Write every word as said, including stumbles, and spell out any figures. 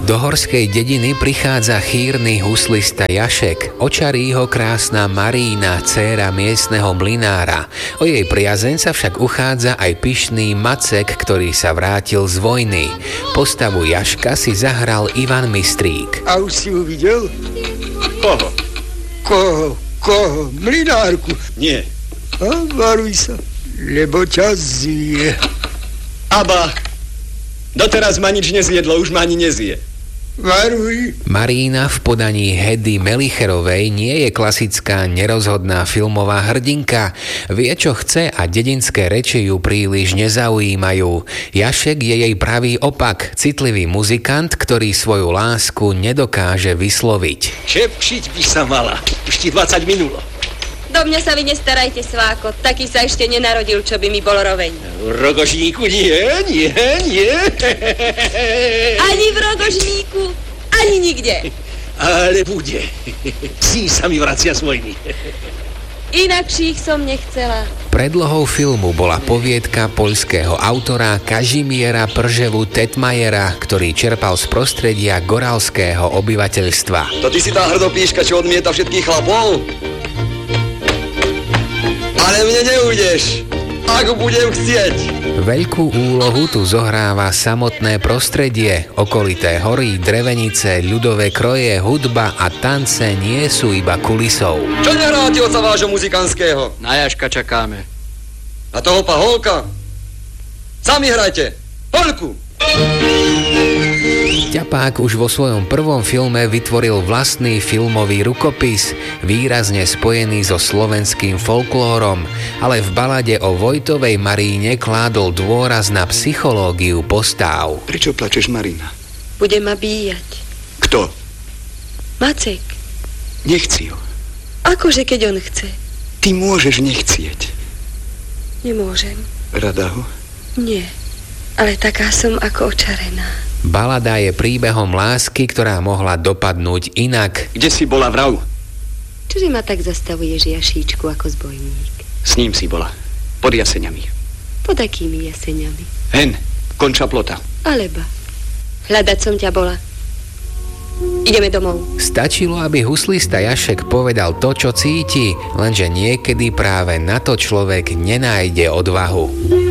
Do horskej dediny prichádza chýrny huslista Jašek, očarí ho krásna Marína, dcéra miestneho mlynára. O jej priazeň sa však uchádza aj pyšný Macek, ktorý sa vrátil z vojny. Postavu Jaška si zahral Ivan Mistrík. A už si ju videl? Koho? Koho? Koho? Mlynárku? Nie. A varuj sa, lebo ťa zje. Aba, doteraz ma nič nezjedlo, už ma ani nezje. Varuj. Marína v podaní Hedy Melicherovej nie je klasická nerozhodná filmová hrdinka. Vie, čo chce a dedinské reči ju príliš nezaujímajú. Jašek je jej pravý opak, citlivý muzikant, ktorý svoju lásku nedokáže vysloviť. Čepčiť by sa mala, už ti dvadsať minulo. Do mňa sa vy nestarajte, sváko, taký sa ešte nenarodil, čo by mi bol roveň. V rogožníku nie, nie, nie. Ani v rogožníku, ani nikde. Ale bude. Sí sa mi vracia svojmi. Inakších som nechcela. Predlohou filmu bola poviedka poľského autora Kazimiera Prževu Tetmajera, ktorý čerpal z prostredia goralského obyvateľstva. To ty si tá hrdopíška, čo odmieta všetkých chlapov? Ale mne neujdeš, ak budem chcieť. Veľkú úlohu tu zohráva samotné prostredie. Okolité hory, drevenice, ľudové kroje, hudba a tance nie sú iba kulisou. Čo nehráte oca vášho muzikantského? Na Jaška čakáme. Na toho paholka? Sami hrajte. Polku! Ťapák už vo svojom prvom filme vytvoril vlastný filmový rukopis, výrazne spojený so slovenským folklórom, ale v balade o Vojtovej Maríne kládol dôraz na psychológiu postáv. Prečo plačeš, Marina? Bude ma bíjať. Kto? Macek. Nechci ho. Akože keď on chce? Ty môžeš nechcieť. Nemôžem. Rada ho? Nie, ale taká som ako očarená. Balada je príbehom lásky, ktorá mohla dopadnúť inak. Kde si bola, vrav? Čože ma tak zastavuješ, Jašíčku, ako zbojník? S ním si bola. Pod jaseňami. Pod akými jaseňami? Hen, konča plota. Alebo. Hľadať som ťa bola. Ideme domov. Stačilo, aby huslista Jašek povedal to, čo cíti, lenže niekedy práve na to človek nenájde odvahu.